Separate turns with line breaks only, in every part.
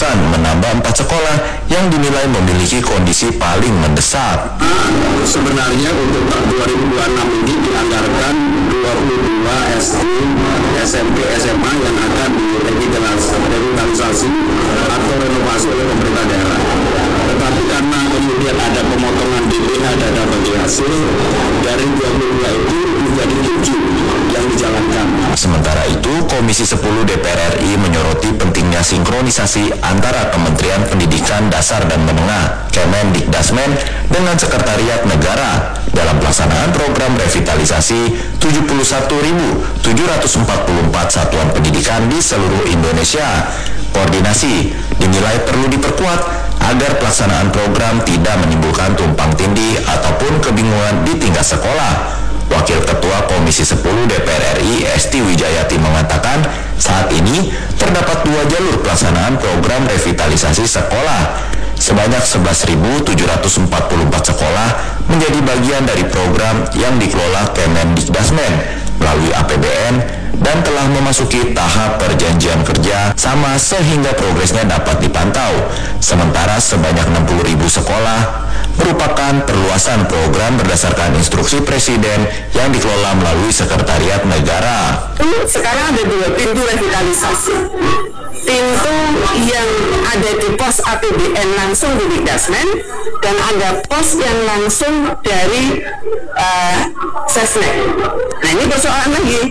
memutuskan menambah 4 sekolah yang dinilai memiliki kondisi paling mendesak.
Sebenarnya untuk 2026 ini dianggarkan 22 SD, SMP, SMA yang akan direvitalisasi atau renovasi oleh pemerintah daerah. Tetapi karena kemudian ada pemotongan DPH dana bagi hasil, dari 22 itu menjadi 7 yang dijalankan.
Sementara itu, Komisi 10 DPR RI menyoroti pentingnya sinkronisasi antara Kementerian Pendidikan Dasar dan Menengah, Kemendikdasmen, dengan Sekretariat Negara dalam pelaksanaan program revitalisasi 71.744 satuan pendidikan di seluruh Indonesia. Koordinasi dinilai perlu diperkuat agar pelaksanaan program tidak menimbulkan tumpang tindih ataupun kebingungan di tingkat sekolah. Wakil Ketua Komisi 10 DPR RI Esti Wijayati mengatakan saat ini terdapat 2 jalur pelaksanaan program revitalisasi sekolah. Sebanyak 11.744 sekolah menjadi bagian dari program yang dikelola Kemendikdasmen melalui APBN dan telah memasuki tahap perjanjian kerja sama sehingga progresnya dapat dipantau. Sementara sebanyak 60.000 sekolah merupakan perluasan program berdasarkan instruksi Presiden yang dikelola melalui Sekretariat Negara.
Sekarang ada 2 pintu revitalisasi. Pintu yang ada di pos APBN langsung di Dikdasmen dan ada pos yang langsung dari Sesnek. Nah, ini persoalan lagi.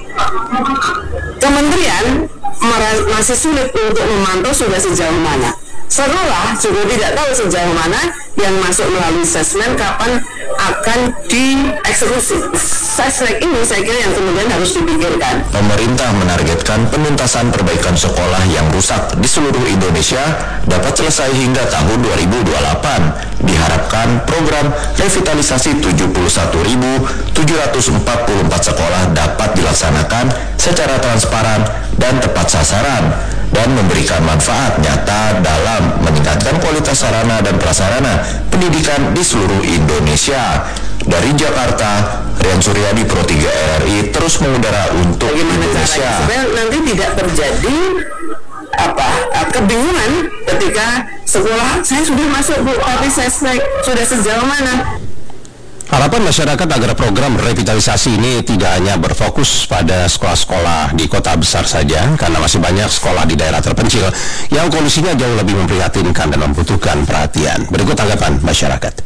Kementerian masih sulit untuk memantau sudah sejauh mana. Sekolah juga tidak tahu sejauh mana yang masuk melalui Sesnek kapan akan dieksekusi. Sesnek ini saya kira yang kemudian harus dipikirkan.
Pemerintah menargetkan penuntasan perbaikan sekolah yang rusak di seluruh Indonesia dapat selesai hingga tahun 2028. Diharapkan program revitalisasi 71.744 sekolah dapat dilaksanakan secara transparan dan tepat sasaran dan memberikan manfaat nyata dalam meningkatkan kualitas sarana dan prasarana pendidikan di seluruh Indonesia. Dari Jakarta, Rian Suryadi, Pro 3 RRI terus mengudara untuk Indonesia.
Supaya nanti tidak terjadi kebingungan ketika sekolah saya sudah masuk Bu, tapi saya sudah sejauh mana.
Harapan masyarakat agar program revitalisasi ini tidak hanya berfokus pada sekolah-sekolah di kota besar saja, karena masih banyak sekolah di daerah terpencil yang kondisinya jauh lebih memprihatinkan dan membutuhkan perhatian. Berikut tanggapan masyarakat.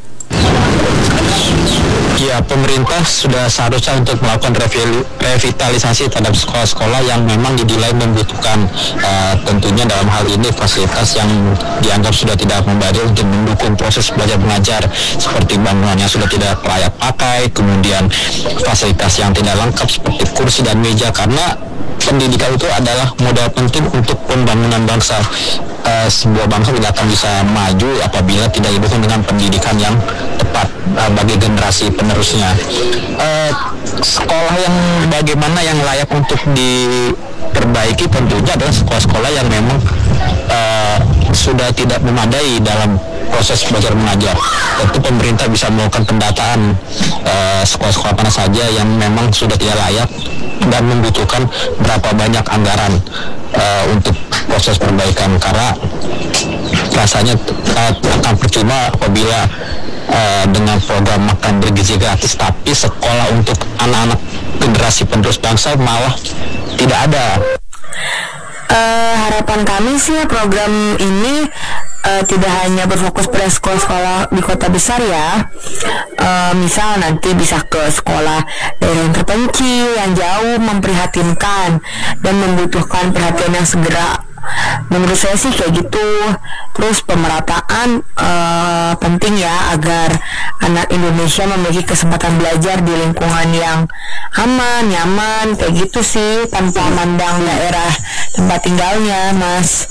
Ya, pemerintah sudah seharusnya untuk melakukan revitalisasi terhadap sekolah-sekolah yang memang dinilai membutuhkan tentunya dalam hal ini fasilitas yang dianggap sudah tidak memadai untuk mendukung proses belajar mengajar, seperti bangunan yang sudah tidak layak pakai, kemudian fasilitas yang tidak lengkap seperti kursi dan meja, karena pendidikan itu adalah modal penting untuk pembangunan bangsa. Sebuah bangsa tidak akan bisa maju apabila tidak didukung dengan pendidikan yang tepat bagi generasi penerusnya. Sekolah yang bagaimana yang layak untuk diperbaiki tentunya adalah sekolah-sekolah yang memang sudah tidak memadai dalam proses belajar mengajar. Tentu pemerintah bisa melakukan pendataan sekolah-sekolah mana saja yang memang sudah tidak layak dan membutuhkan berapa banyak anggaran untuk proses perbaikan, karena rasanya akan percuma apabila dengan program makan bergizi gratis tapi sekolah untuk anak-anak generasi penerus bangsa malah tidak ada.
Harapan kami sih program ini tidak hanya berfokus pada sekolah-sekolah di kota besar ya. Misal nanti bisa ke sekolah daerah yang terpencil yang jauh memprihatinkan dan membutuhkan perhatian yang segera. Menurut saya sih kayak gitu. Terus pemerataan penting ya agar anak Indonesia memiliki kesempatan belajar di lingkungan yang aman, nyaman, kayak gitu sih, tanpa memandang daerah tempat tinggalnya, Mas.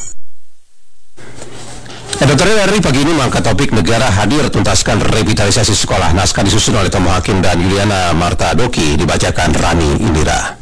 Dr. RRI pagi ini mengangkat topik negara hadir tuntaskan revitalisasi sekolah. Naskah disusun oleh Tomo Hakim dan Yuliana Marta Doki, dibacakan Rani Indira.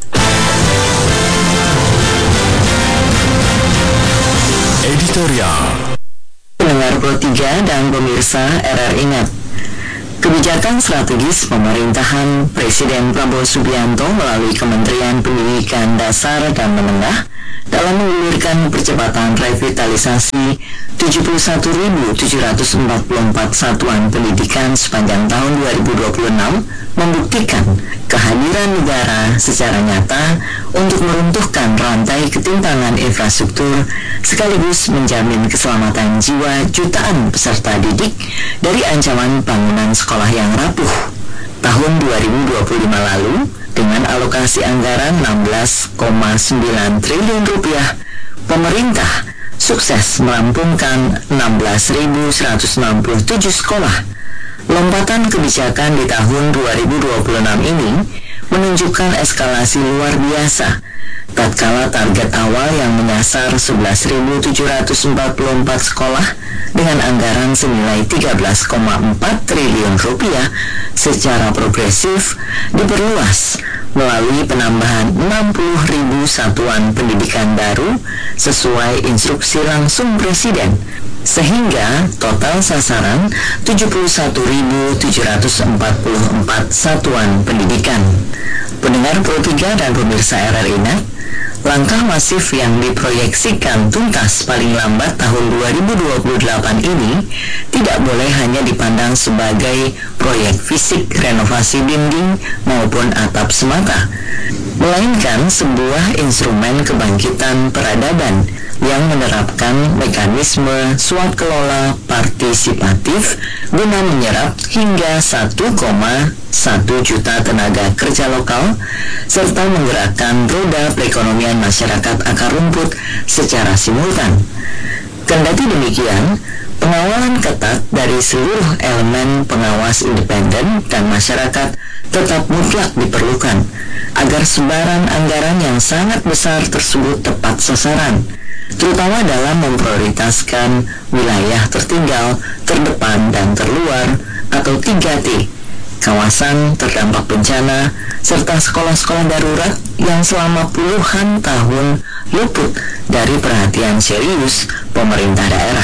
Editorial.
Pendengar Pro 3 dan pemirsa RRI Net. Kebijakan strategis pemerintahan Presiden Prabowo Subianto melalui Kementerian Pendidikan Dasar dan Menengah dalam menggulirkan percepatan revitalisasi 71.744 satuan pendidikan sepanjang tahun 2026 membuktikan kehadiran negara secara nyata untuk meruntuhkan rantai ketimpangan infrastruktur sekaligus menjamin keselamatan jiwa jutaan peserta didik dari ancaman bangunan sekolah yang rapuh. Tahun 2025 lalu, dengan alokasi anggaran 16,9 triliun rupiah, pemerintah sukses merampungkan 16.167 sekolah. Lompatan kebijakan di tahun 2026 ini menunjukkan eskalasi luar biasa. Tatkala target awal yang menyasar 11.744 sekolah dengan anggaran senilai 13,4 triliun rupiah secara progresif diperluas melalui penambahan 60.000 satuan pendidikan baru sesuai instruksi langsung Presiden, sehingga total sasaran 71.744 satuan pendidikan. Pendengar Pro 3 dan pemirsa RRI Net, langkah masif yang diproyeksikan tuntas paling lambat tahun 2028 ini tidak boleh hanya dipandang sebagai proyek fisik renovasi dinding maupun atap semata, melainkan sebuah instrumen kebangkitan peradaban yang menerapkan mekanisme swaskelola partisipatif guna menyerap hingga 1,1 juta tenaga kerja lokal serta menggerakkan roda perekonomian masyarakat akar rumput secara simultan. Kendati demikian, pengawalan ketat dari seluruh elemen pengawas independen dan masyarakat tetap mutlak diperlukan agar sebaran anggaran yang sangat besar tersebut tepat sasaran, terutama dalam memprioritaskan wilayah tertinggal, terdepan, dan terluar atau 3T, kawasan terdampak bencana, serta sekolah-sekolah darurat yang selama puluhan tahun luput dari perhatian serius pemerintah daerah.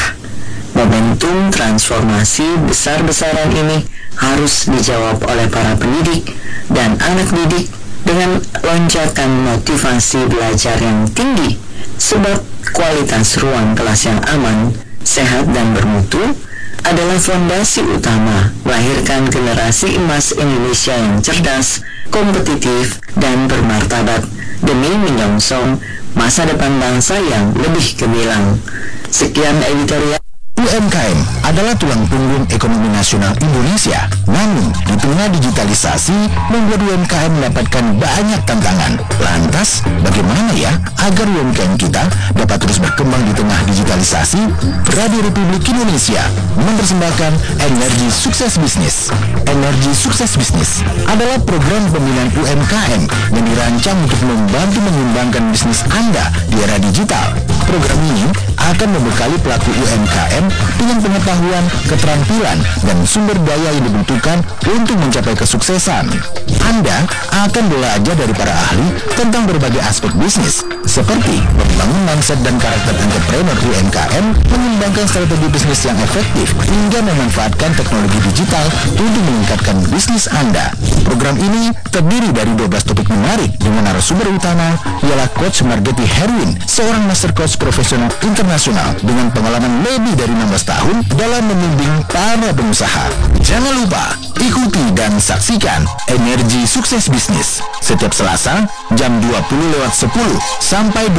Momentum transformasi besar-besaran ini harus dijawab oleh para pendidik dan anak didik dengan lonjakan motivasi belajar yang tinggi, sebab kualitas ruang kelas yang aman, sehat, dan bermutu adalah fondasi utama melahirkan generasi emas Indonesia yang cerdas, kompetitif, dan bermartabat demi menyongsong masa depan bangsa yang lebih gemilang. Sekian editorial.
UMKM adalah tulang punggung ekonomi nasional Indonesia. Namun, di tengah digitalisasi membuat UMKM mendapatkan banyak tantangan. Lantas, bagaimana ya agar UMKM kita dapat terus berkembang di tengah digitalisasi? Radio Republik Indonesia mempersembahkan Energi Sukses Bisnis. Energi Sukses Bisnis adalah program pembinaan UMKM yang dirancang untuk membantu mengembangkan bisnis Anda di era digital. Program ini akan membekali pelaku UMKM dengan pengetahuan, keterampilan, dan sumber daya yang dibutuhkan untuk mencapai kesuksesan. Anda akan belajar dari para ahli tentang berbagai aspek bisnis, seperti membangun mindset dan karakter entrepreneur UMKM, mengembangkan strategi bisnis yang efektif, hingga memanfaatkan teknologi digital untuk meningkatkan bisnis Anda. Program ini terdiri dari 12 topik menarik dengan narasumber utama ialah Coach Margeti Herwin, seorang master coach profesional internasional dengan pengalaman lebih dari 16 tahun dalam membimbing para pengusaha. Jangan lupa ikuti dan saksikan Energi Sukses Bisnis setiap Selasa jam 20:10 sampai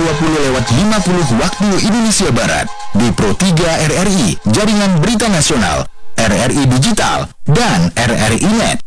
20:50 waktu Indonesia Barat di Pro 3 RRI, Jaringan Berita Nasional, RRI Digital, dan RRI Net.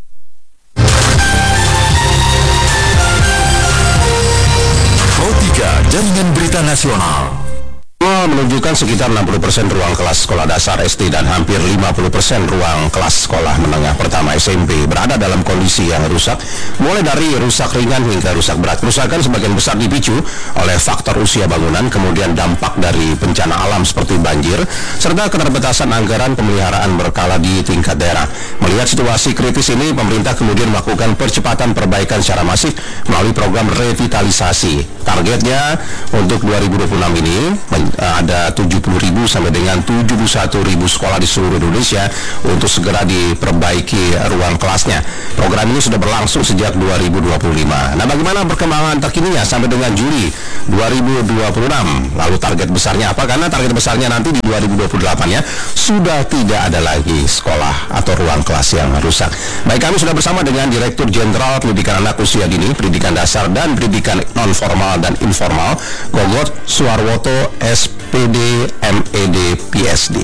Pro 3 Jaringan Berita Nasional
menunjukkan sekitar 60% ruang kelas sekolah dasar SD dan hampir 50% ruang kelas sekolah menengah pertama SMP berada dalam kondisi yang rusak, mulai dari rusak ringan hingga rusak berat. Kerusakan sebagian besar dipicu oleh faktor usia bangunan, kemudian dampak dari bencana alam seperti banjir, serta keterbatasan anggaran pemeliharaan berkala di tingkat daerah. Melihat situasi kritis ini, pemerintah kemudian melakukan percepatan perbaikan secara masif melalui program revitalisasi. Targetnya untuk 2026 ini ada 70.000 sampai dengan 71.000 sekolah di seluruh Indonesia untuk segera diperbaiki ruang kelasnya. Program ini sudah berlangsung sejak 2025. Nah, bagaimana perkembangan terkininya sampai dengan Juli 2026? Lalu target besarnya apa? Karena target besarnya nanti di 2028 ya, sudah tidak ada lagi sekolah atau ruang kelas yang rusak. Baik, kami sudah bersama dengan Direktur Jenderal Pendidikan Anak Usia Dini, Pendidikan Dasar dan Pendidikan Non-Formal dan Informal, Gogot Suarwoto, SPD, MED, PSD.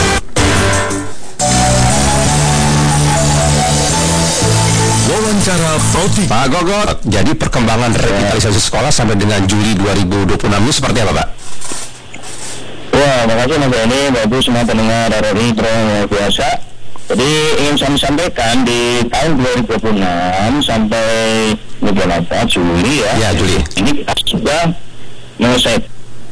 Wawancara Pro3.
Pak Gogot, jadi perkembangan revitalisasi sekolah sampai dengan Juli 2026 ini seperti apa, Pak?
Wah, makasih Mas Benny, bagus semua pendengar RRI yang biasa. Jadi ingin saya sampaikan di tahun 2026 sampai bulan apa, Juli ya.
Ya, Juli.
Ini kita sudah menyelesaikan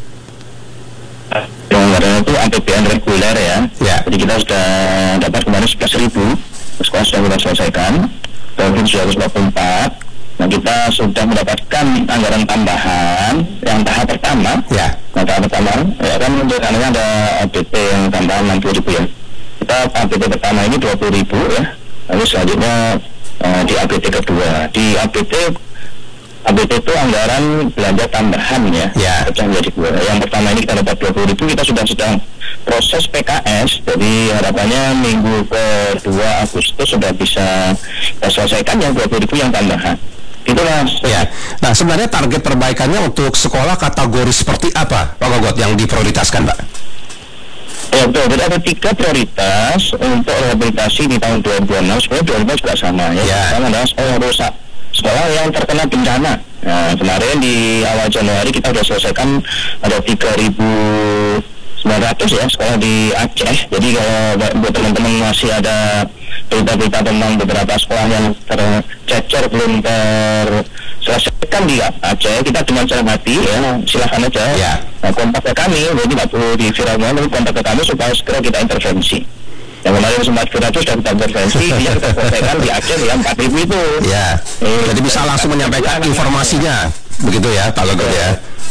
anggaran itu APBN reguler ya. Jadi kita sudah dapat kemarin 11.000 sekolah sudah kita selesaikan. Tahun 2024. Nah, kita sudah mendapatkan anggaran tambahan yang tahap pertama. Nah, tahap pertama ya kan untuk anaknya ada APT yang tambahan 60.000 ya. Kita APT pertama ini 20.000 ya. Lalu selanjutnya di APT kedua. Di APT itu anggaran belanja tambahan ya. Jadi yang pertama ini kita dapat 20.000, kita sudah sedang proses PKS. Jadi harapannya minggu ke-2 Agustus sudah bisa kita selesaikan yang 20.000 yang tambahan. Itulah.
Ya. Nah, sebenarnya target perbaikannya untuk sekolah kategori seperti apa, Pak Gogot, yang diprioritaskan, Pak?
Ya betul, jadi ada 3 prioritas untuk rehabilitasi di tahun 2026. Sebenarnya prioritas juga sama ya. Pertama adalah sekolah rusak, sekolah yang terkena bencana. Nah, kemarin di awal Januari kita sudah selesaikan ada 3.900 ya sekolah di Aceh. Jadi kalau buat teman-teman masih ada berita-berita tentang beberapa sekolah yang tercecer belum terselesaikan di Aceh, kita dengan senang hati ya, silahkan aja. Nah, kontak ke kami, jadi tidak perlu diviralkan, tapi kontak ke kami supaya segera kita intervensi. Yang kemarin sempat viral itu sudah kita intervensi, dia kita selesaikan di Aceh yang 4.000 itu.
Jadi bisa langsung menyampaikan informasinya, begitu ya, Pak Gogot ya.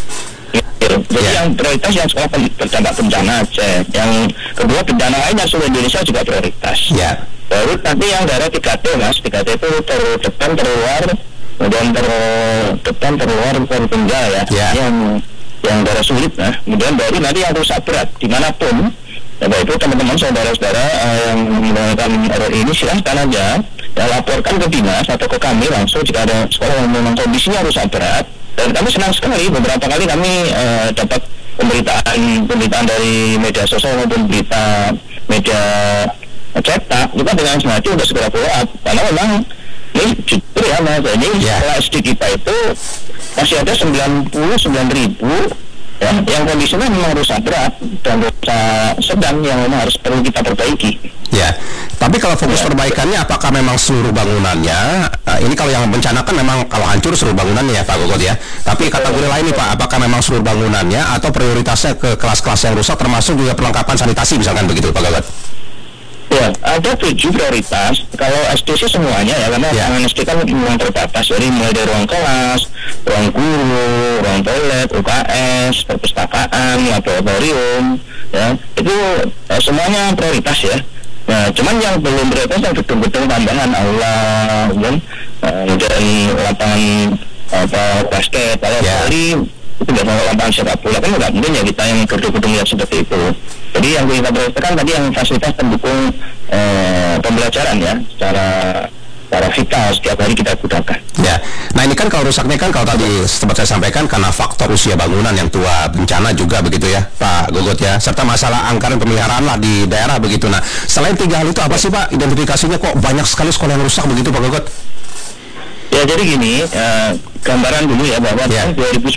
Jadi yang prioritas yang sekolah terdampak bencana Aceh, yang kedua bencana lainnya seluruh Indonesia juga prioritas. Baru nanti yang daerah 3T Mas, 3T itu terdepan, terluar, kemudian terdepan, terluar, tertinggal ya. Yang daerah sulit, nah kemudian baru nanti yang rusak berat dimanapun. Ya, baik itu teman-teman saudara-saudara yang menggunakan RRI ini silahkan aja ya, laporkan ke dinas atau ke kami langsung jika ada sekolah yang memang kondisinya rusak berat. Dan kami senang sekali, beberapa kali kami dapat pemberitaan dari media sosial maupun berita media cetak, juga dengan sengaja untuk segera follow up, karena memang ini jujur ya Mas, ini sekolah SD kita itu masih ada 99.000 ya, yang kondisinya memang rusak berat dan rusak sedang yang memang harus perlu kita perbaiki.
Tapi kalau fokus perbaikannya, apakah memang seluruh bangunannya? Ini kalau yang bencana kan memang kalau hancur seluruh bangunannya ya Pak Gogot ya. Tapi kategori lain nih Pak, apakah memang seluruh bangunannya atau prioritasnya ke kelas-kelas yang rusak, termasuk juga perlengkapan sanitasi misalkan begitu Pak Gogot?
Ya, ada 7 prioritas. Kalau SD sih semuanya ya, karena SD kan memang terbatas. Jadi mulai dari ruang kelas, ruang guru, ruang toilet, UKS, perpustakaan, laboratorium, ya itu semuanya prioritas ya. Nah, cuman yang belum prioritas yang gedung-gedung tambahan, aula, kemudian lapangan basket, volley, itu nggak mau lapangan sepak bola kan nggak mungkin ya kita yang gedung-gedung yang seperti itu. Jadi yang kita prioritaskan tadi yang fasilitas pendukung pembelajaran ya, secara vital setiap hari kita gunakan.
Nah ini kan kalau rusaknya kan kalau tadi sempat saya sampaikan karena faktor usia bangunan yang tua, bencana juga begitu ya Pak Gogot ya, serta masalah anggaran pemeliharaan lah di daerah begitu. Nah selain 3 hal itu apa sih Pak identifikasinya kok banyak sekali sekolah yang rusak begitu Pak Gogot?
Ya jadi gini, gambaran dulu ya bahwa tahun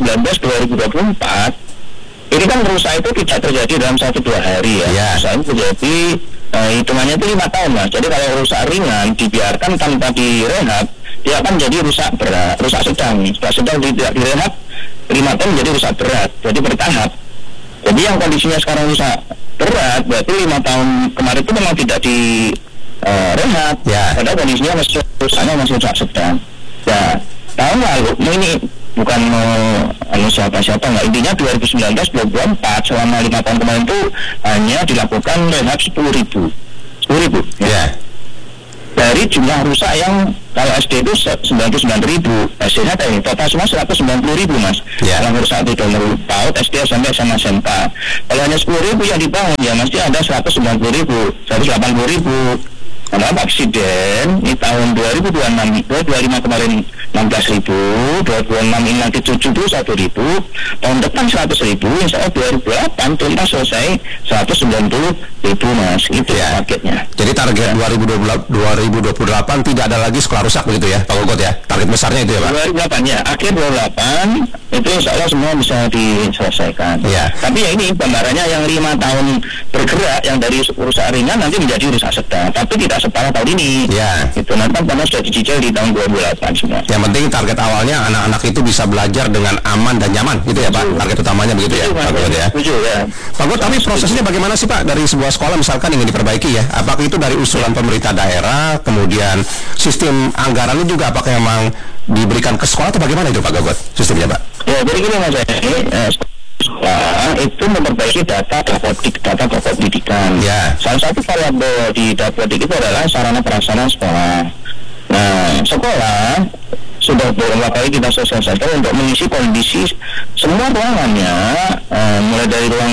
2019-2024 ini kan rusak itu tidak terjadi dalam 1-2 hari ya. Rusak itu terjadi hitungannya itu 5 tahun Mas. Jadi kalau rusak ringan dibiarkan tanpa direhab, dia akan jadi rusak berat, rusak sedang. Rusak sedang tidak direhab 5 tahun menjadi rusak berat. Jadi bertahap. Jadi yang kondisinya sekarang rusak berat berarti 5 tahun kemarin itu memang tidak direhab. Padahal kondisinya rusaknya masih rusak sedang. Tahun lalu ini
bukan siapa-siapa, nggak. Intinya 2019-2024 selama 5 tahun kemarin itu hanya dilakukan rehab 10.000 ya. Dari jumlah rusak yang kalau SD itu 99.000, SD-nya tadi total semua 190.000 mas. Yang rusak itu dari PAUD, SD, SMP, sama SMK. Kalau hanya 10.000 yang dibangun ya mesti ada 190.000, 180.000. Karena Presiden di tahun 2025 kemarin 16.000, 2026 ini nanti 71.000, tahun depan 100.000, insya Allah 2028 tuntas selesai 190.000 mas, itu ya targetnya.
Jadi target 2028 tidak ada lagi sekolah rusak begitu ya Pak Gogot ya, target besarnya itu ya Pak?
2028 ya, akhir 2028 itu insya Allah semua bisa diselesaikan ya. Tapi ya ini gambarannya yang 5 tahun bergerak, yang dari rusak ringan nanti menjadi rusak sedang, tapi tidak separah tahun ini ya. Itu nanti karena sudah dicicil di tahun 2008 semua. Yang
penting target awalnya anak-anak itu bisa belajar dengan aman dan nyaman gitu ya Pak, target utamanya begitu ya Pak Gogot ya. Pak Gogot, tapi prosesnya bagaimana sih Pak dari sebuah sekolah misalkan ingin diperbaiki ya, apakah itu dari usulan pemerintah daerah, kemudian sistem anggarannya juga apakah memang diberikan ke sekolah atau bagaimana itu Pak Gogot sistemnya Pak?
Ya jadi gini mas, sekolah itu memperbaiki data pokok pendidikan. Ya. Salah satu variabel di data pendidik itu adalah sarana prasarana sekolah. Nah, sekolah sudah beberapa kali kita sosialisasikan untuk mengisi kondisi semua ruangannya, mulai dari ruang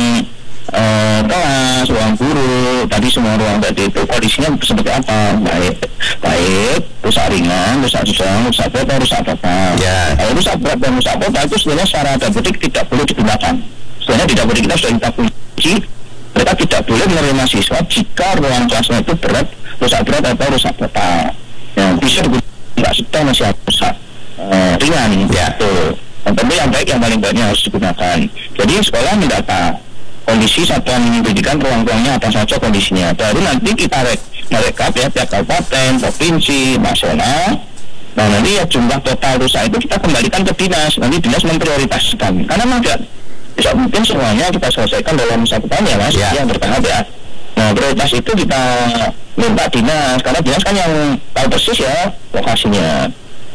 kelas, ruang guru, tadi semua ruang tadi itu kondisinya seperti apa, baik rusak ringan, rusak sedang, rusak berat, rusak total. Kalau rusak berat dan rusak total itu sebenarnya secara dapodik tidak boleh digunakan. Sebenarnya di dapodik kita sudah kita kunci, mereka tidak boleh menerima siswa jika ruang kelasnya itu rusak berat atau rusak total. Yang bisa digunakan sedang masih rusak ringan, itu. Tentu yang baik, yang paling baiknya harus digunakan. Jadi sekolah mendata kondisi satuan pendidikan ruang-ruangnya apa saja kondisinya. Baru nanti kita merekap ya tiap kabupaten, provinsi, nasional. Nah nanti ya jumlah total rusak itu kita kembalikan ke dinas. Nanti dinas memprioritaskan. Karena memang bisa mungkin semuanya kita selesaikan dalam 1 tahun ya mas, yang bertahap ya. Nah prioritas itu kita minta dinas, karena dinas kan yang tahu persis ya lokasinya,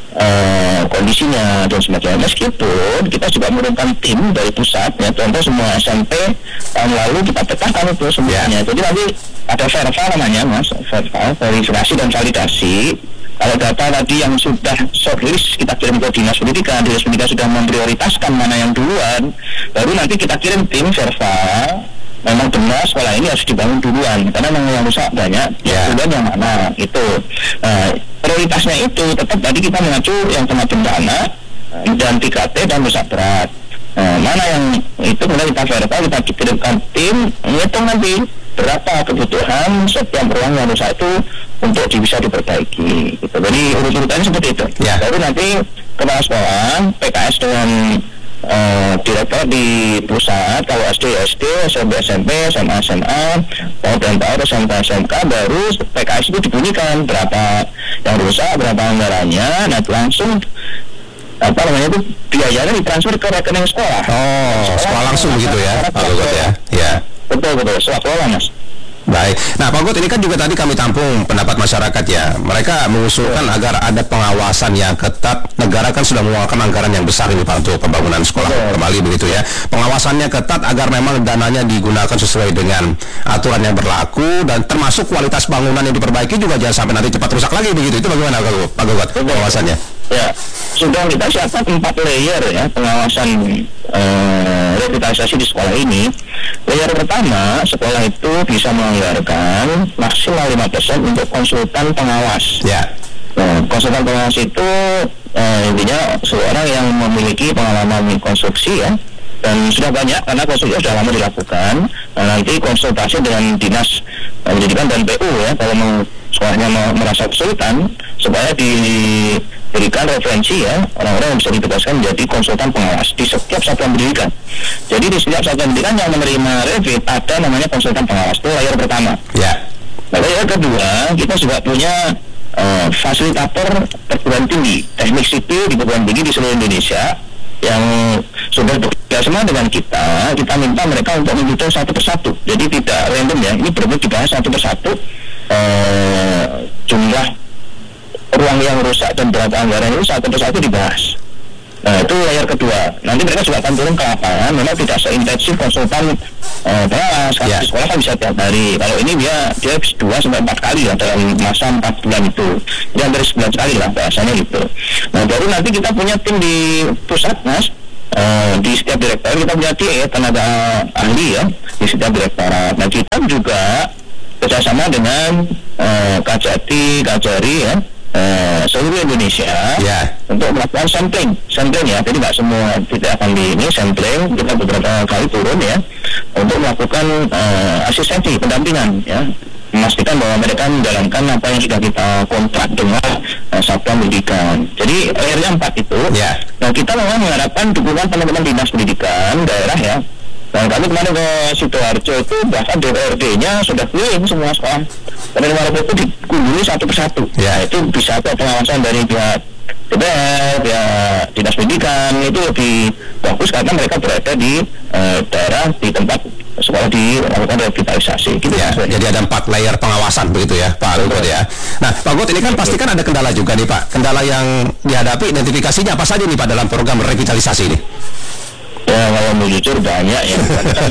kondisinya dan sebagainya. Meskipun kita juga menurunkan tim dari pusat ya, contoh semua SMP tahun lalu kita petakan itu semuanya. Jadi nanti ada verva namanya mas, verifikasi dan validasi. Kalau data tadi yang sudah shortlist kita kirim ke dinas pendidikan sudah memprioritaskan mana yang duluan, baru nanti kita kirim tim verva. Memang benar sekolah ini harus dibangun duluan karena memang yang rusak banyak, duluan yang mana itu. Prioritasnya itu tetap tadi kita mengacu yang kena bencana dan 3T dan rusak berat. Mana yang itu mulai kita verify, kita kirimkan tim menghitung nanti berapa kebutuhan setiap ruang yang rusak itu untuk bisa diperbaiki. Gitu. Jadi urut-urutannya seperti itu. Baru nanti kepala sekolah PKS dengan direktur di pusat, kalau SD, SMP, SMA, dan PAUD, SMK, baru PKS itu dibunyikan berapa yang rusak, berapa anggarannya, nah langsung itu biayanya ditransfer ke rekening sekolah.
Sekolah langsung begitu ya Pak Gogot ya?
Betul, sekolah mas.
Baik. Nah Pak Gogot, ini kan juga tadi kami tampung pendapat masyarakat ya. Mereka mengusulkan agar ada pengawasan yang ketat. Negara kan sudah mengeluarkan anggaran yang besar ini Pak untuk pembangunan sekolah kembali begitu ya. Pengawasannya ketat agar memang dananya digunakan sesuai dengan aturan yang berlaku, dan termasuk kualitas bangunan yang diperbaiki juga jangan sampai nanti cepat rusak lagi begitu. Itu bagaimana Pak Gogot pengawasannya?
Ya, sudah kita siapkan 4 layer ya pengawasan revitalisasi di sekolah ini. Layer pertama, sekolah itu bisa menganggarkan maksimal 5% untuk konsultan pengawas. Konsultan pengawas itu intinya seorang yang memiliki pengalaman konstruksi ya, dan sudah banyak karena konstruksi sudah lama dilakukan. Nah, nanti konsultasi dengan dinas pendidikan dan PU ya, kalau sekolahnya merasa kesulitan, supaya diberikan referensi ya orang-orang yang bisa ditugaskan menjadi konsultan pengawas di setiap satuan pendidikan. Jadi di setiap satuan pendidikan yang menerima revit ada namanya konsultan pengawas, itu layer pertama. Nah, layer kedua, kita juga punya fasilitator perguruan tinggi, teknik sipil di perguruan tinggi di seluruh Indonesia yang sudah bekerjasama dengan kita minta mereka untuk menghitung satu persatu. Jadi tidak random ya, ini benar-benar dibahas satu persatu jumlah ruang yang rusak dan berapa anggaran itu satu persatu dibahas. Nah, itu layer kedua. Nanti mereka juga akan turun ke lapangan, memang tidak seintensif konsultan pengawas. Di sekolah kan bisa tiap hari. Kalau ini dia 2-4 kali ya dalam masa 4 bulan itu. Dia hampir 9 kali lah bahasanya gitu. Nah, baru nanti kita punya tim di pusat, Mas. Di setiap direktorat kita punya tenaga ahli ya di setiap direktorat. Nah, kita juga bekerjasama dengan Kajati, Kajari ya, seluruh Indonesia untuk melakukan sampling ya. Jadi nggak semua tidak akan di ini sampling, kita beberapa kali turun ya untuk melakukan asistensi pendampingan ya, memastikan bahwa mereka menjalankan apa yang sudah kita kontrak dengan Satuan Pendidikan. Jadi layer 4 itu. Nah, kita memang mengharapkan dukungan teman-teman dinas pendidikan daerah ya. Dan kami kemarin ke Sidoarjo itu bahkan DPRD-nya sudah keliling semua sekolah. Dan walaupun itu dikunjungi satu persatu. Ya, itu bisa ada pengawasan dari pihak DPR, pihak dinas pendidikan itu lebih bagus karena mereka berada di daerah di tempat sekolah dilakukan revitalisasi. Gitu
ya. Jadi ada 4 layer pengawasan begitu ya, Pak Gugut ya. Nah, Pak Gugut ini kan pasti kan ada kendala juga nih Pak. Kendala yang dihadapi identifikasinya apa saja nih Pak dalam program revitalisasi ini?
Ya, kalau mau jujur banyak ya.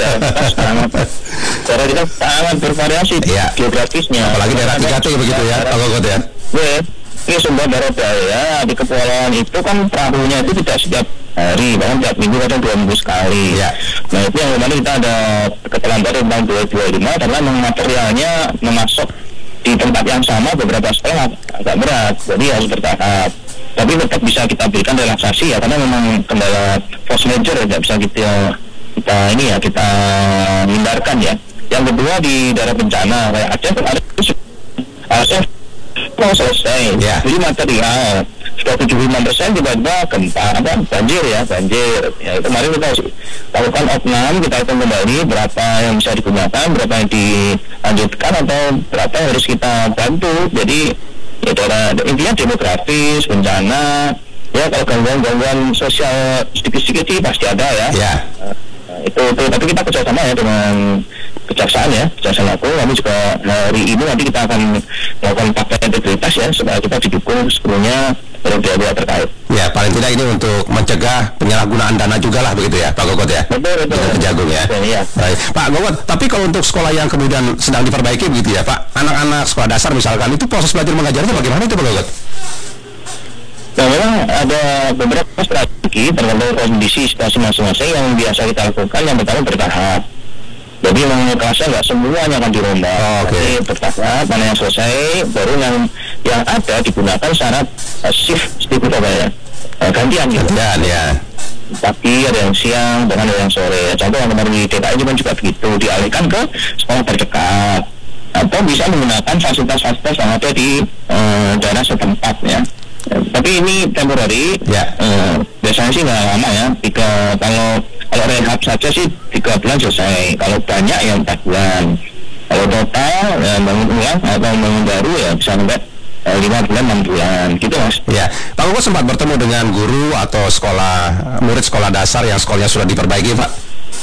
Cara kita sangat bervariasi geografisnya.
Apalagi daerah 3T begitu ya, Pak Gugut ya.
Ini Sumber Daerah Daya di kepulauan itu kan perahunya itu tidak setiap hari, bahkan tiap minggu kadang 2 minggu sekali. Nah, itu yang kemarin kita ada keterlambatan tentang 225 karena memang materialnya memasuk di tempat yang sama beberapa sekolah agak berat, jadi harus bertahap. Tapi tetap bisa kita berikan relaksasi ya, karena memang kendala force majeure tidak bisa kita hindarkan ya. Yang kedua di daerah bencana kayak Aceh mau selesai. Jadi material sudah 75% tiba-tiba gempa banjir. Ya kemarin kita lakukan opnam, kita hitung kembali berapa yang bisa digunakan, berapa yang dilanjutkan atau berapa yang harus kita bantu. Jadi ya intinya demografis, bencana, ya kalau gangguan sosial sedikit-sedikit sih pasti ada ya. Itu tapi kita kerjasama ya dengan kejaksaan aku. Kami juga hari ini nanti kita akan melakukan fakta integritas ya supaya kita didukung sepenuhnya oleh pihak terkait. Ya, paling tidak ini untuk mencegah penyalahgunaan dana juga lah begitu ya, Pak Gugut ya. Betul.
Kejagung ya. Baik. Pak Gugut, tapi kalau untuk sekolah yang kemudian sedang diperbaiki begitu ya, Pak, anak-anak sekolah dasar misalkan itu proses belajar mengajarnya bagaimana itu, Pak Gugut?
Nah, memang ada beberapa strategi tergantung kondisi situasi masing-masing yang biasa kita lakukan. Yang pertama bertahap. Jadi memang kelasnya nggak semuanya akan dirombak. Jadi bertahap, mana yang selesai, baru yang ada digunakan syarat shift seperti itu ya. Gantian gitu. Ya. Pagi ada yang siang, bahkan ada yang sore. Contoh yang kemarin di DKI juga begitu, dialihkan ke sekolah terdekat atau bisa menggunakan fasilitas-fasilitas yang ada di daerah setempat ya. Tapi ini temporary, biasanya sih nggak lama ya. Kalau rehab saja sih 3 bulan selesai. Kalau banyak ya 4 bulan. Kalau total bangun ulang atau bangun baru ya bisa sampai 5 bulan 6 bulan gitu Mas.
Ya, Pak Gugut sempat bertemu dengan guru atau murid sekolah dasar yang sekolahnya sudah diperbaiki, Pak?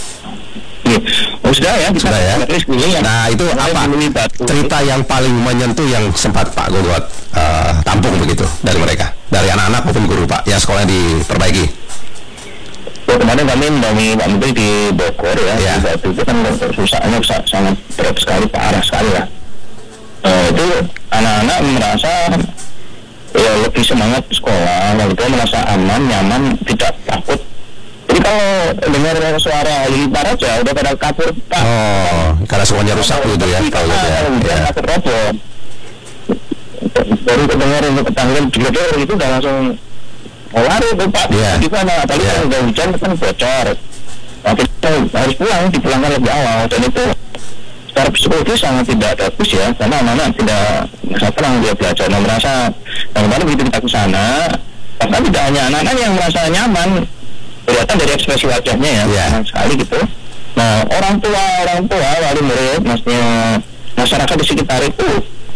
Sudah ya.
Nah, itu apa cerita yang paling menyentuh yang sempat Pak Gugut tampung begitu dari mereka, dari anak-anak maupun guru Pak yang sekolahnya diperbaiki?
Kemarin kami mendampingi Pak Menteri di Bogor ya. Waktu itu kan susahnya sangat berat sekali, parah sekali lah. Itu anak-anak merasa ya lebih semangat sekolah, lalu dia merasa aman, nyaman, tidak takut. Jadi kalau dengar suara lipat aja udah pada kabur Pak.
Karena semuanya rusak gitu ya.
Kabur robot. Baru kedengar tanggal digedor itu udah langsung lari tuh Pak. Di sana apalagi kalau udah hujan kan bocor. Nah, kita harus dipulangkan lebih awal, dan itu secara psikologis sangat tidak bagus ya, karena anak-anak tidak merasa tenang dia belajar. Nah, merasa bagaimana begitu kita ke sana, bahkan tidak hanya anak-anak yang merasa nyaman, kelihatan dari ekspresi wajahnya ya, sekali gitu. Nah, orang tua, wali murid, maksudnya masyarakat di sekitar itu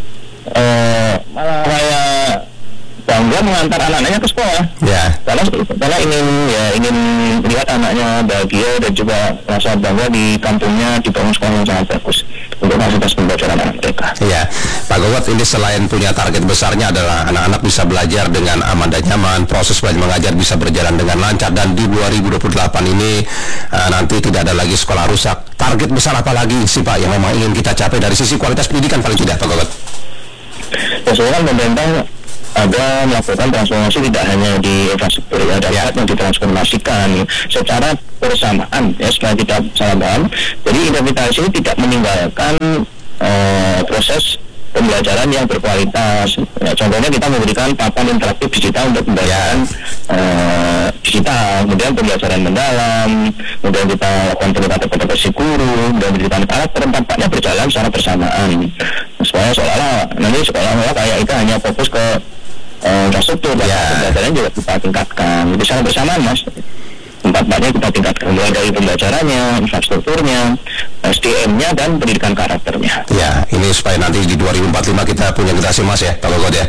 malah kayak bangga mengantar anak-anaknya ke sekolah. Karena ingin melihat anaknya bahagia dan juga merasa bangga di kampungnya dibangun sekolah yang sangat bagus untuk fasilitas pembelajaran anak mereka.
Pak Pak Gowot, ini selain punya target besarnya adalah anak-anak bisa belajar dengan aman dan nyaman, proses belajar mengajar bisa berjalan dengan lancar, dan di 2028 ini nanti tidak ada lagi sekolah rusak. Target besar apa lagi sih Pak yang memang ingin kita capai dari sisi kualitas pendidikan paling tidak, Pak Gowot?
Ya, sebenarnya pemerintah ada melakukan transformasi tidak hanya di infrastruktur ya, ada yang ditransformasikan secara bersamaan ya, supaya kita salah paham. Jadi revitalisasi ini tidak meninggalkan proses pembelajaran yang berkualitas. Ya, contohnya kita memberikan papan interaktif digital untuk pembelajaran digital, kemudian pembelajaran mendalam, kemudian kita lakukan peningkatan kompetensi guru, dan pendidikan karakter, tampaknya berjalan secara bersamaan. Supaya seolah-olah nanti sekolah kayak itu hanya fokus ke infrastruktur, dan pembelajaran juga kita tingkatkan. Jadi secara bersamaan, Mas. Tempatnya kita tingkatkan mulai dari pembelajarannya, infrastrukturnya, SDM-nya, dan pendidikan karakternya.
Ya, ini supaya nanti di 2045 kita punya generasi emas ya, Pak Gowot ya.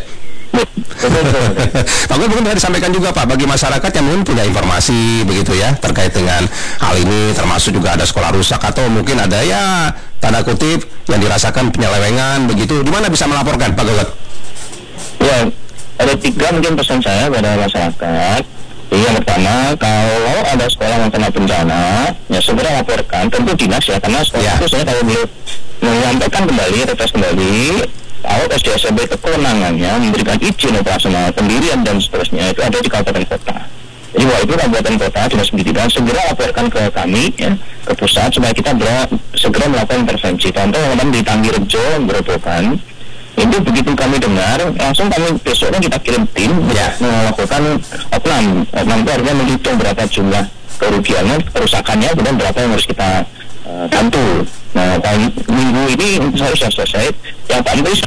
Pak Gowot, mungkin bisa disampaikan juga Pak bagi masyarakat yang mungkin punya informasi begitu ya terkait dengan hal ini, termasuk juga ada sekolah rusak atau mungkin ada ya tanda kutip yang dirasakan penyelewengan begitu, di mana bisa melaporkan, Pak Gowot?
Ya, ada 3 mungkin pesan saya pada masyarakat. Yang pertama, kalau ada sekolah yang kena bencana, ya segera laporkan, tentu dinas ya, karena sekolah itu saya kalau boleh menyampaikan kembali, refresh kembali, kalau SD SMP itu kewenangannya memberikan izin operasional, pendirian dan seterusnya itu ada di kabupaten kota. Jadi bahwa itu kabupaten kota, dinas pendidikan segera laporkan ke kami ya, ke pusat supaya kita segera melakukan intervensi. Contoh memang di Tanggirejo, Gerobokan, itu begitu kami dengar, langsung kami besoknya kita kirim tim melakukan opnam. Opnam itu artinya menghitung berapa jumlah kerugiannya, kerusakannya, kemudian berapa yang harus kita bantu. Nah, minggu ini harus selesai. Yang Pak Menteri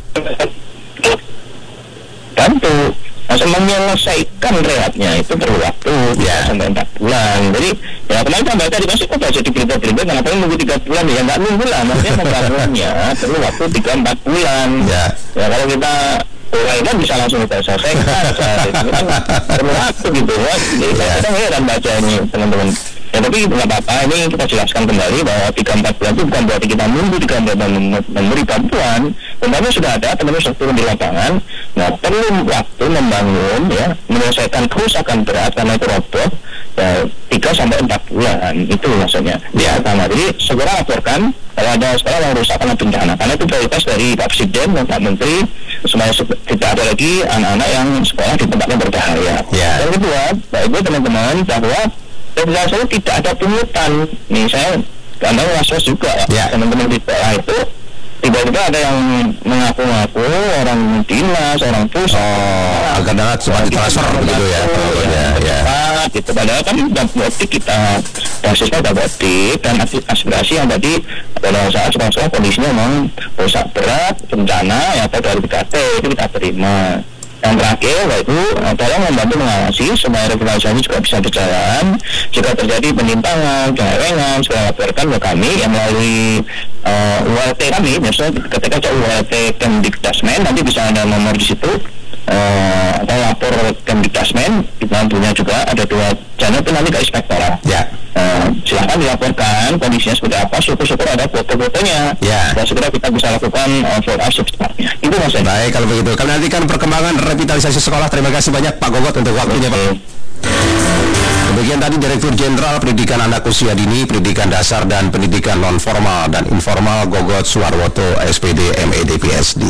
bantu menyelesaikan rehatnya itu perlu waktu sampai 4 bulan. Jadi ya kemarin kan tadi masih kok jadi berita-berita kenapa nunggu 3 bulan ya, nggak nunggu lah, maksudnya pembangunannya perlu waktu 3-4 bulan. Ya kalau kita mulai kan bisa langsung kita selesaikan, perlu waktu gitu ya. Jadi kita heran baca ini teman-teman. Ya tapi nggak apa-apa, ini kita jelaskan kembali bahwa 3-4 bulan itu bukan berarti kita nunggu 3 bulan memberi bantuan. Bantuannya sudah ada, teman-teman sudah turun di lapangan. Nah, perlu waktu membangun ya, menyelesaikan kerusakan berat karena itu roboh ya, 3-4 bulan, itu maksudnya. Ya, pertama, jadi segera laporkan kalau ada sekolah yang rusak karena bencana, karena itu prioritas dari Pak Presiden dan Pak Menteri supaya tidak ada lagi anak-anak yang sekolah di tempat yang berbahaya. Yang kedua, Bapak Ibu teman-teman, bahwa saya tidak ada pungutan. Nih saya anda was-was juga ya. Teman-teman di sekolah itu tiba-tiba ada yang mengaku-ngaku orang dinas, orang pusat,
agar dapat sempat ditransfer begitu ya.
Gitu. Padahal kan dapodik kita basisnya dapodik dan aspirasi yang tadi pada saat sekolah kondisinya memang rusak berat, bencana ya, atau dari PKT itu kita terima. Yang terakhir yaitu tolong membantu mengawasi supaya revitalisasi juga bisa berjalan. Jika terjadi penyimpangan, penyelewengan, segera laporkan ke kami yang melalui ULT kami. Misalnya ketika ada ULT Kemdikdasmen, nanti bisa ada nomor di situ atau lapor Kemdikdasmen. Kita punya juga ada 2 channel itu nanti ke inspektorat. Silahkan dilaporkan kondisinya seperti apa, syukur-syukur ada foto-fotonya. Dan segera kita bisa lakukan follow up secepatnya. Itu Mas.
Baik, kalau begitu kami nantikan perkembangan revitalisasi sekolah. Terima kasih banyak Pak Gowot untuk waktunya Pak. Demikian tadi Direktur Jenderal Pendidikan Anak Usia Dini, Pendidikan Dasar dan Pendidikan Non-Formal dan Informal Gowot Suarwoto, SPD, MED, PhD.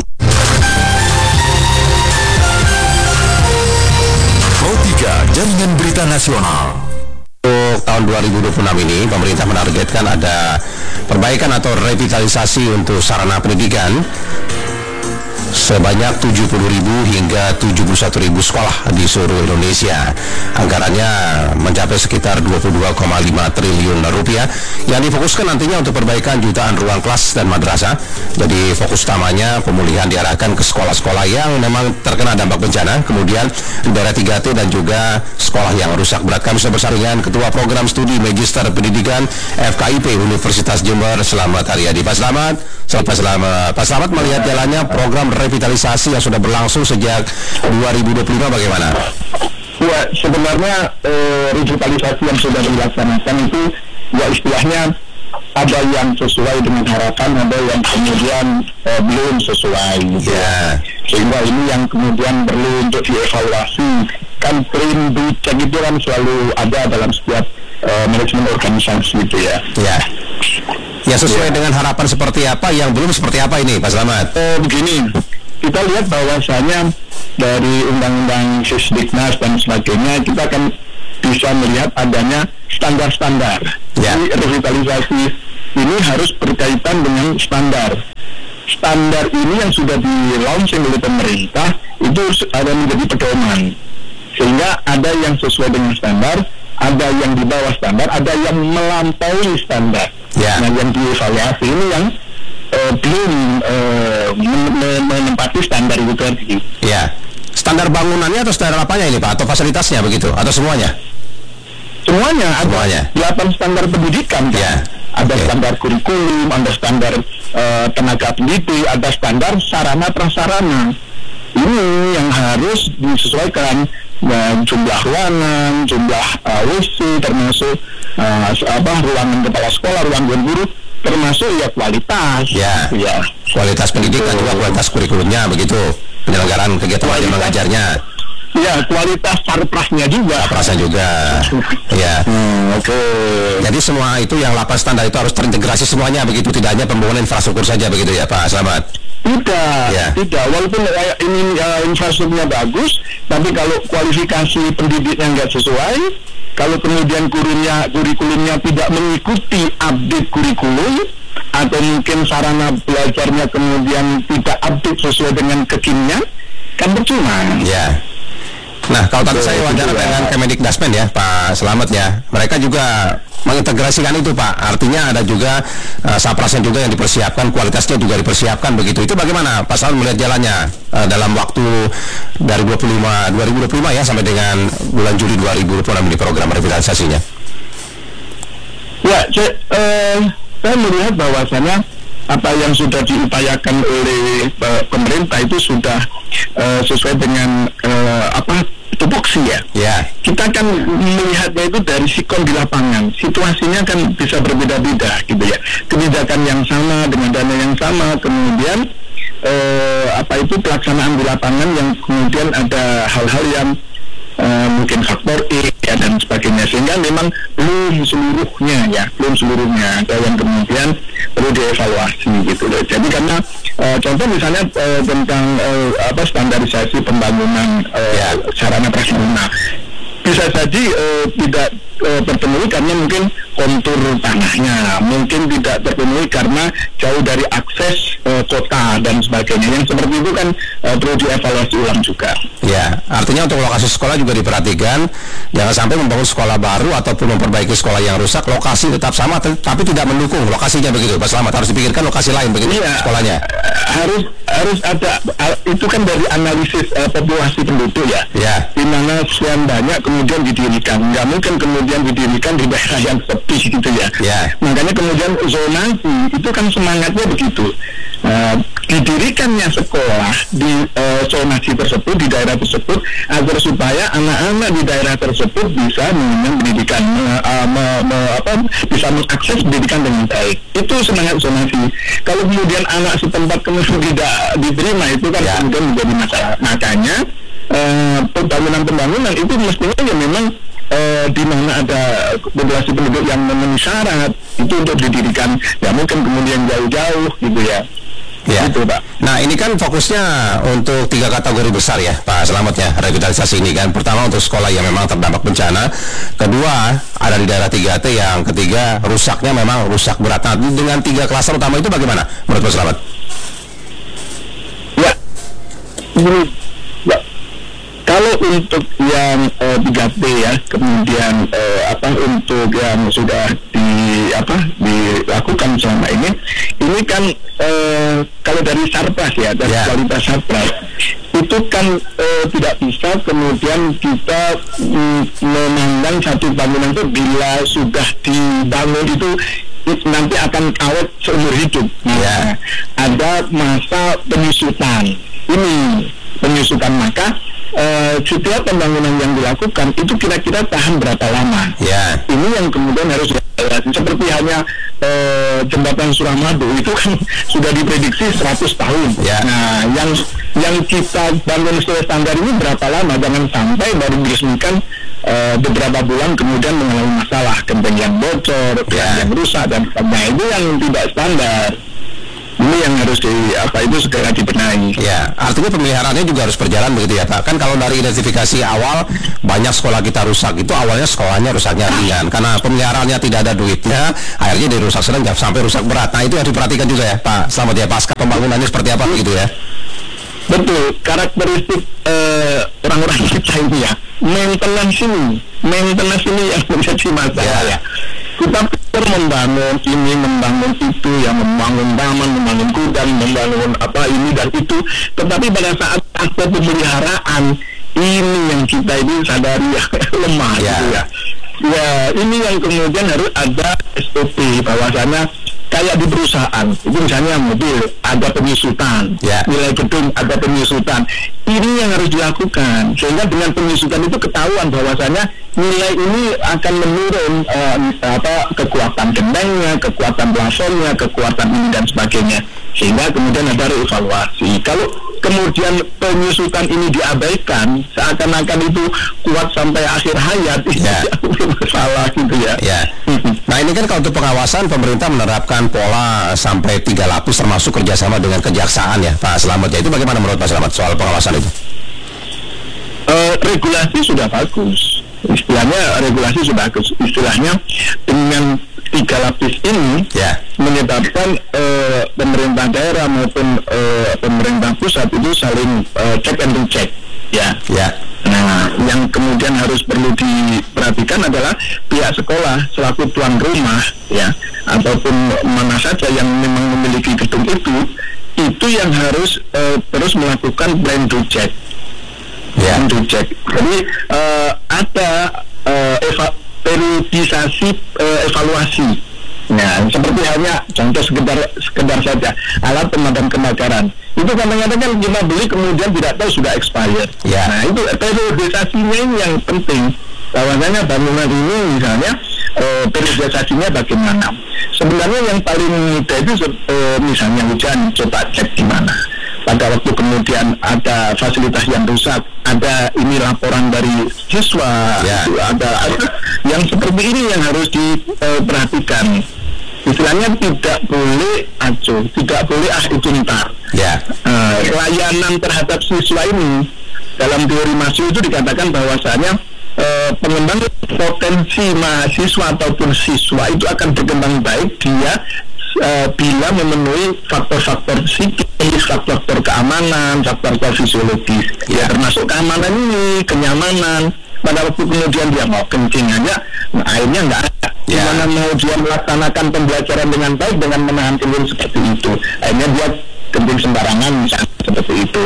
Pro 3 Jaringan Berita Nasional.
Untuk tahun 2026 ini, pemerintah menargetkan ada perbaikan atau revitalisasi untuk sarana pendidikan sebanyak 70.000 hingga 71.000 sekolah di seluruh Indonesia. Anggarannya mencapai sekitar 22,5 triliun rupiah yang difokuskan nantinya untuk perbaikan jutaan ruang kelas dan madrasah. Jadi fokus utamanya pemulihan diarahkan ke sekolah-sekolah yang memang terkena dampak bencana, kemudian daerah 3T dan juga sekolah yang rusak berat. Kami sudah bersama dengan Ketua Program Studi Magister Pendidikan FKIP Universitas Jember, Selamat Haryadi. Pak Selamat, Pak Selamat melihat jalannya program revitalisasi yang sudah berlangsung sejak 2025 bagaimana?
Ya, sebenarnya revitalisasi yang sudah dilaksanakan itu ya istilahnya
ada yang sesuai dengan harapan, ada yang kemudian belum sesuai gitu. Sehingga ini yang kemudian perlu untuk dievaluasi. Kan print cek itu kan selalu ada dalam setiap manajemen organisasi gitu ya.
Ya sesuai dengan harapan seperti apa, yang belum seperti apa ini Pak Slamet?
Begini, kita lihat bahwasanya dari undang-undang Sisdiknas dan sebagainya, kita akan bisa melihat adanya standar-standar. Jadi revitalisasi ini harus berkaitan dengan standar. Standar ini yang sudah di-launching oleh pemerintah itu ada menjadi pedoman. Sehingga ada yang sesuai dengan standar, ada yang di bawah standar, ada yang melampaui standar. Nah, yang dievaluasi ini yang belum menempati standar itu tadi.
Standar bangunannya atau standar apanya ini Pak? Atau fasilitasnya begitu? Atau semuanya?
Semuanya. 8 standar pendidikan kan? Ada standar kurikulum, ada standar tenaga pendidik, ada standar sarana prasarana. Ini yang harus disesuaikan. Jumlah ruangan, jumlah WC, termasuk ruangan kepala sekolah, ruangan guru, termasuk kualitas.
Kualitas pendidikan juga kualitas kurikulumnya begitu, penyelenggaraan kegiatan belajar mengajarnya.
Kualitas sarprasnya juga.
Jadi semua itu yang 8 standar itu harus terintegrasi semuanya begitu, tidak hanya pembangunan infrastruktur saja begitu ya Pak Slamet?
Tidak. Walaupun ini infrastrukturnya bagus, tapi kalau kualifikasi pendidiknya nggak sesuai, kalau kemudian kurikulumnya tidak mengikuti update kurikulum, atau mungkin sarana belajarnya kemudian tidak update sesuai dengan kekinian, kan percuma.
Nah, kalau tadi saya wawancara dengan Kemendikdasmen ya, Pak Slamet ya, mereka juga mengintegrasikan itu Pak. Artinya ada juga saprasnya juga yang dipersiapkan, kualitasnya juga dipersiapkan begitu. Itu bagaimana Pak Slamet melihat jalannya dalam waktu dari 2025 ya sampai dengan bulan Juli 2026 di program revitalisasinya?
Saya melihat bahwasanya apa yang sudah diupayakan oleh pemerintah itu sudah sesuai dengan tupoksi ya. Kita kan melihatnya itu dari sikon di lapangan. Situasinya kan bisa berbeda-beda gitu ya. Kebijakan yang sama dengan dana yang sama, kemudian pelaksanaan di lapangan yang kemudian ada hal-hal yang mungkin faktor dan sebagainya, sehingga memang belum seluruhnya ada yang kemudian perlu dievaluasi gitu loh. Jadi karena contoh misalnya tentang standarisasi pembangunan sarana prasarana bisa jadi tidak terpenuhi karena mungkin kontur tanahnya, mungkin tidak terpenuhi karena jauh dari akses kota dan sebagainya. Yang seperti itu kan perlu dievaluasi ulang juga.
Artinya untuk lokasi sekolah juga diperhatikan, jangan sampai membangun sekolah baru ataupun memperbaiki sekolah yang rusak, lokasi tetap sama tapi tidak mendukung lokasinya begitu Pak Slamet, harus dipikirkan lokasi lain begitu sekolahnya.
Harus ada, itu kan dari analisis populasi penduduk ya. Di mana sekian banyak kemudian didirikan, nggak mungkin kemudian didirikan di daerah yang sepi gitu ya. Makanya kemudian zonasi itu kan semangatnya begitu. Didirikannya sekolah di zonasi tersebut, di daerah tersebut, agar supaya anak-anak di daerah tersebut bisa mengenyam pendidikan, bisa mengakses pendidikan dengan baik. Itu semangat zonasi. Kalau kemudian anak setempat kemudian tidak diterima, itu kan kemudian menjadi masalah. Makanya pembangunan itu mestinya ya memang di mana ada populasi penduduk yang memenuhi syarat itu untuk didirikan, ya mungkin kemudian jauh-jauh gitu ya. Gitu, Pak. Nah, ini kan fokusnya untuk 3 kategori besar ya, Pak Slamet ya, revitalisasi ini kan. Pertama untuk sekolah yang memang terdampak bencana, kedua ada di daerah 3T, yang ketiga rusaknya memang rusak berat. Nah, dengan 3 klaster utama itu bagaimana menurut Pak Slamet? Kalau untuk yang 3T ya, kemudian untuk yang sudah dilakukan selama ini kan kalau dari sarpras ya, dari kualitas sarpras itu kan tidak bisa kemudian kita memandang satu bangunan itu bila sudah dibangun itu nanti akan awet seumur hidup. Ada masa penyusutan. Maka setiap pembangunan yang dilakukan itu kira-kira tahan berapa lama. Ini yang kemudian harus regenerasi. Seperti hanya jembatan Suramadu itu kan sudah diprediksi 100 tahun. Nah, yang kita bangun sesuai standar ini berapa lama? Jangan sampai baru diresmikan beberapa bulan kemudian mengalami masalah, genteng yang bocor, yang rusak dan sebagainya. Itu yang tidak standar. Ini yang harus segera dibenahi.
Ya, artinya pemeliharaannya juga harus berjalan begitu ya Pak. Kan kalau dari identifikasi awal banyak sekolah kita rusak, itu awalnya sekolahnya rusaknya ringan karena pemeliharaannya tidak ada duitnya, akhirnya dari rusak sedang sampai rusak berat. Nah itu yang diperhatikan juga ya Pak. Selamat ya pasca pembangunannya seperti apa begitu ya.
Betul, karakteristik orang-orang kita ini ya, maintenance ini yang menjadi masalah ya. Kita membangun ini, membangun itu, yang membangun taman, membangun gudang, membangun ini dan itu, tetapi pada saat aspek pemeliharaan ini yang kita ini sadari ya lemah gitu ya. Ya ini yang kemudian harus ada SOP bahwasanya kayak di perusahaan itu misalnya mobil ada penyusutan, nilai gedung ada penyusutan, ini yang harus dilakukan sehingga dengan penyusutan itu ketahuan bahwasanya nilai ini akan menurun kekuatan gentengnya, kekuatan plasonnya, kekuatan ini dan sebagainya, sehingga kemudian ada reevaluasi. Kalau kemudian penyusutan ini diabaikan seakan-akan itu kuat sampai akhir hayat, itu salah gitu ya.
Nah ini kan kalau untuk pengawasan pemerintah menerapkan pola sampai 3 lapis termasuk kerjasama dengan kejaksaan ya Pak Slamet ya. Itu bagaimana menurut Pak Slamet soal pengawasan itu?
Regulasi sudah bagus, regulasi sudah bagus, istilahnya dengan 3 lapis ini menyebabkan pemerintah daerah maupun pemerintah pusat itu saling check and recheck ya. Nah, yang kemudian harus perlu diperhatikan adalah pihak sekolah selaku tuan rumah ya, ataupun mana saja yang memang memiliki gedung itu yang harus terus melakukan plan to check. Jadi ada periodisasi evaluasi. Nah, seperti hanya contoh sekedar saja alat pemadam kebakaran. Itu kadang-kadang kan kita beli kemudian tidak tahu sudah expired. Nah, itu periodisasinya ini yang penting. Bahwasanya bangunan ini misalnya periodisasinya bagaimana. Sebenarnya yang paling mudah itu misalnya hujan, coba cek di mana. Pada waktu kemudian ada fasilitas yang rusak, ada ini laporan dari siswa, ada yang seperti ini yang harus diperhatikan. Istilahnya tidak boleh acuh, tidak boleh itu ntar. Layanan terhadap siswa ini dalam teori Maslow itu dikatakan bahwasanya pengembangan potensi mahasiswa ataupun siswa itu akan berkembang baik dia bila memenuhi faktor-faktor psikis, faktor keamanan, faktor fisiologis. Termasuk keamanan ini, kenyamanan. Pada waktu kemudian dia mau kencing aja, airnya nggak ada. Gimana mau dia melaksanakan pembelajaran dengan baik dengan menahan kencing seperti itu? Akhirnya dia kencing sembarangan misalnya seperti itu.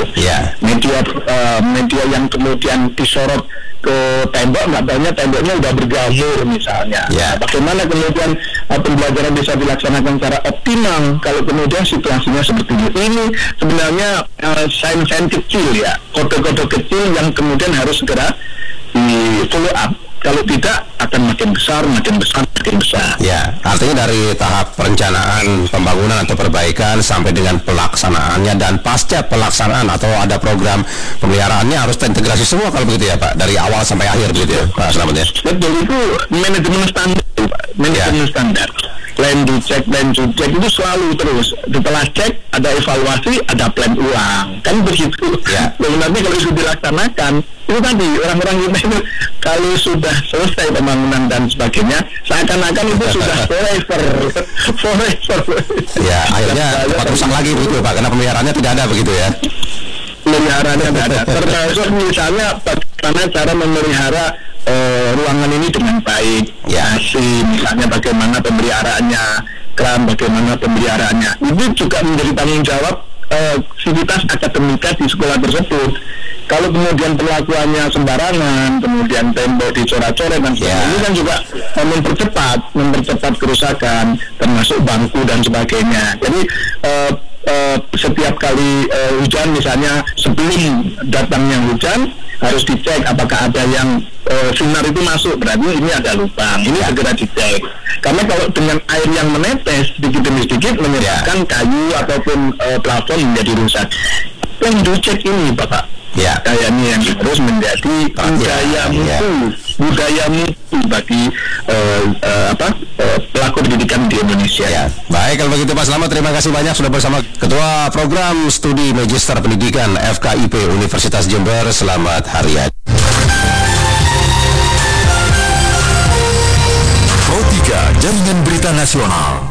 Media yang kemudian disorot ke tembok, nggak banyak temboknya udah bergamur misalnya. Bagaimana kemudian pembelajaran bisa dilaksanakan secara optimal kalau kemudian situasinya seperti ini? Ini sebenarnya sains kecil ya, kode-kode kecil yang kemudian harus segera di follow up. Kalau tidak akan makin besar.
Ya, artinya dari tahap perencanaan pembangunan atau perbaikan sampai dengan pelaksanaannya dan pasca pelaksanaan atau ada program pemeliharaannya harus terintegrasi semua kalau begitu ya Pak, dari awal sampai akhir begitu ya Pak Slamet ya.
Betul, itu manajemen standar Pak, standar. Plan to check itu selalu terus. Setelah cek ada evaluasi, ada plan ulang, kan begitu. Lalu nanti kalau sudah dilaksanakan, itu tadi orang-orang kita itu kalau sudah selesai pembangunan dan sebagainya, seakan-akan itu sudah forever.
Akhirnya tempat rusak lagi begitu Pak, karena pemeliharaannya tidak ada begitu ya.
Pemeliharaannya tidak ada. Termasuk misalnya bagaimana cara memelihara ruangan ini dengan baik, misalnya bagaimana pemeliharaannya, kran bagaimana pemeliharaannya. Itu juga menjadi tanggung jawab sivitas akademika di sekolah tersebut. Kalau kemudian perlakuannya sembarangan, kemudian tembok dicoret-coret dan sebagainya, ini kan juga mempercepat kerusakan, termasuk bangku dan sebagainya. Jadi setiap kali hujan, misalnya sebelum datangnya hujan harus dicek apakah ada yang sinar itu masuk, berarti ini ada lubang, ini segera dicek. Karena kalau dengan air yang menetes sedikit demi sedikit menyebabkan kayu ataupun plafon menjadi rusak. Yang dicek ini Bapak, kayaknya yang harus menjadi budaya mutu bagi pelaku pendidikan di Indonesia.
Baik, kalau begitu Pak Slamet, terima kasih banyak sudah bersama Ketua Program Studi Magister Pendidikan FKIP Universitas Jember. Selamat hari raya.
Pro 3 Jaringan Berita Nasional.